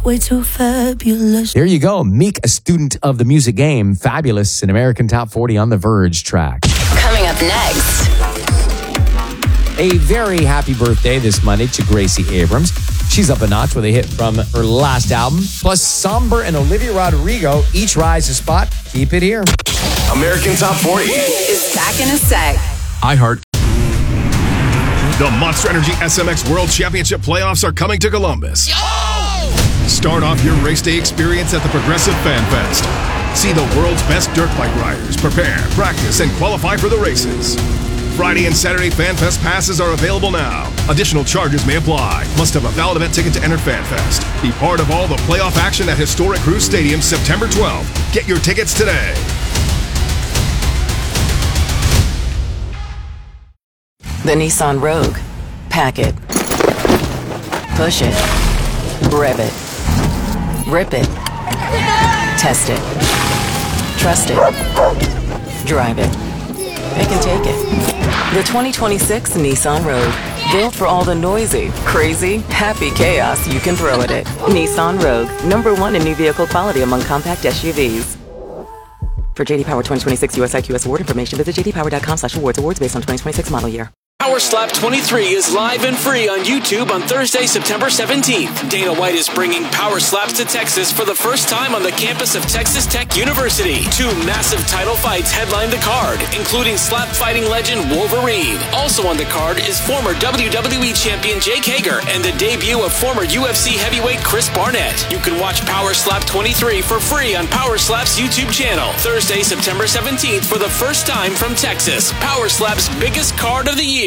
way too fabulous. There you go. Meek, a student of the music game, Fabulous, an American Top 40 on the Verge track. Coming up next. A very happy birthday this Monday to Gracie Abrams. She's up a notch with a hit from her last album. Plus, Somber and Olivia Rodrigo each rise a spot. Keep it here. American Top 40 is back in a sec. iHeart. The Monster Energy SMX World Championship playoffs are coming to Columbus. Start off your race day experience at the Progressive Fan Fest. See the world's best dirt bike riders prepare, practice, and qualify for the races. Friday and Saturday Fan Fest passes are available now. Additional charges may apply. Must have a valid event ticket to enter Fan Fest. Be part of all the playoff action at historic Cruise Stadium September 12th. Get your tickets today. The Nissan Rogue. Pack it. Push it. Rev it. Rip it. Test it. Trust it. Drive it. Pick and take it. The 2026 Nissan Rogue. Built for all the noisy, crazy, happy chaos you can throw at it. Nissan Rogue. #1 in new vehicle quality among compact SUVs. For JD Power 2026 US IQS award information, visit jdpower.com/awards. Awards based on 2026 model year. Power Slap 23 is live and free on YouTube on Thursday, September 17th. Dana White is bringing Power Slaps to Texas for the first time on the campus of Texas Tech University. 2 massive title fights headline the card, including slap fighting legend Wolverine. Also on the card is former WWE champion Jake Hager and the debut of former UFC heavyweight Chris Barnett. You can watch Power Slap 23 for free on Power Slap's YouTube channel. Thursday, September 17th for the first time from Texas. Power Slap's biggest card of the year.